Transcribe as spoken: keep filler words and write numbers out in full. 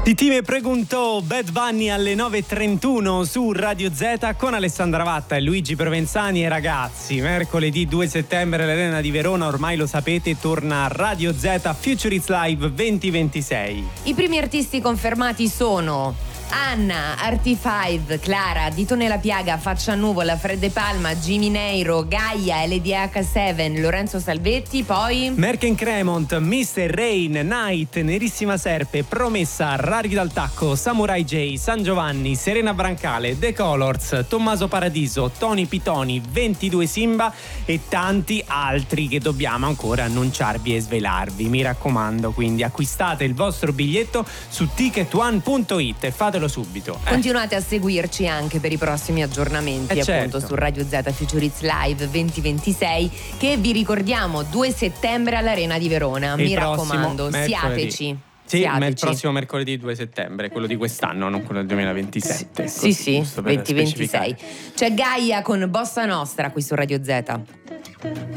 Titi me preguntò Bad Bunny alle nove e trentuno su Radio Z con Alessandra Vatta e Luigi Provenzani. E ragazzi, mercoledì due settembre l'Arena di Verona, ormai lo sapete, torna a Radio Z Future It's Live duemilaventisei. I primi artisti confermati sono Anna, Arti cinque, Clara, Dito nella Piaga, Faccia Nuvola, Fred De Palma, Jimmy Neiro, Gaia, L D H sette, Lorenzo Salvetti, poi Merken Cremont, mister Rain, Night, Nerissima Serpe, Promessa, Rari dal Tacco, Samurai J, San Giovanni, Serena Brancale, The Colors, Tommaso Paradiso, Tony Pitoni, ventidue Simba e tanti altri che dobbiamo ancora annunciarvi e svelarvi. Mi raccomando, quindi acquistate il vostro biglietto su ticket one punto it e fatelo subito. Eh. Continuate a seguirci anche per i prossimi aggiornamenti, eh appunto, certo. su Radio Z Future It's Live duemilaventisei, che vi ricordiamo due settembre all'Arena di Verona. Il Mi raccomando, mercoledì. siateci. Sì, siateci. il prossimo mercoledì due settembre, quello di quest'anno, non quello del duemilaventisette. Sì, sì, giusto per duemilaventisei. specificare. C'è Gaia con Bossa Nostra qui su Radio Z.